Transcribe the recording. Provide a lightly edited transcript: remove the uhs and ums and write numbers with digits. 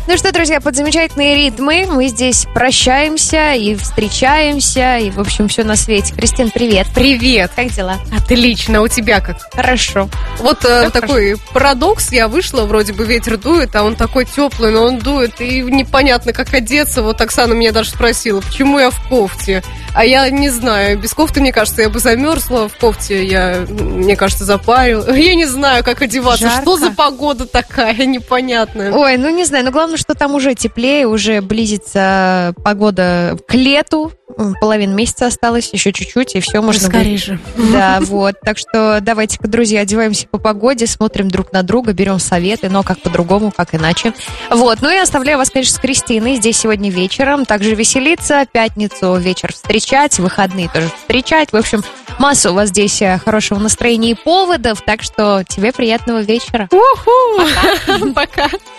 Ну что, друзья, под замечательные ритмы мы здесь прощаемся и встречаемся, и, в общем, все на свете. Кристин, привет. Привет. Как дела? Отлично, у тебя как? Хорошо. Вот такой парадокс, я вышла, вроде бы ветер дует, а он такой теплый, но он дует, и непонятно, как одеться. Вот Оксана меня даже спросила, почему я в кофте. А я не знаю, без кофты, мне кажется, я бы замерзла, в кофте я, мне кажется, запарил. Я не знаю, как одеваться. Жарко. Что за погода такая непонятная? Ой, ну не знаю, но главное, что там уже теплее, уже близится погода к лету. Половина месяца осталось, еще чуть-чуть, и все можно Скорее будет. же. Да, вот. Так что давайте-ка, друзья, одеваемся по погоде, смотрим друг на друга, берем советы, но как по-другому, как иначе. Вот. Ну и оставляю вас, конечно, с Кристиной. Здесь сегодня вечером. Также веселиться, пятницу вечер встречать, выходные тоже встречать. В общем, масса у вас здесь хорошего настроения и поводов, так что тебе приятного вечера. Пока.